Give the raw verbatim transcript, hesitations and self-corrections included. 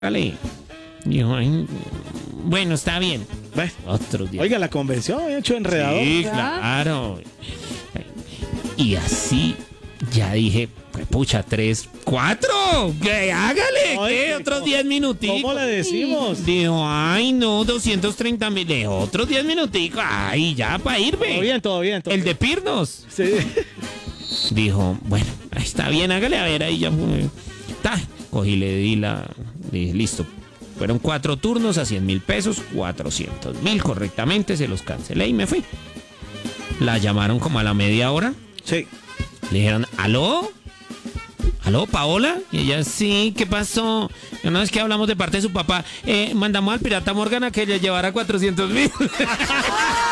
Dale. Dijo, "Ay, bueno, está bien. Bueno, Otro día. oiga, la convención ha hecho enredador. Sí, claro. Y así ya dije, pues pucha, tres, cuatro. ¿Qué? Hágale. Ay, ¿Qué? ¿cómo- Otros diez minuticos. ¿Cómo le decimos? Dijo, ay, no, doscientos treinta mil. Dijo, otros diez minuticos. Ay, ya, para irme. Todo bien, todo bien. todo El bien. de Pirnos. Sí. Dijo, bueno, está bien, hágale, a ver, ahí ya. fue. Ta, cogí, le di la. Le dije, listo. Fueron cuatro turnos a cien mil pesos, cuatrocientos mil correctamente, se los cancelé y me fui. La llamaron como a la media hora. Sí. Le dijeron, ¿aló? ¿Aló, Paola? Y ella, sí, ¿qué pasó? No, es que hablamos de parte de su papá. Eh, mandamos al pirata Morgan a que le llevara cuatrocientos mil.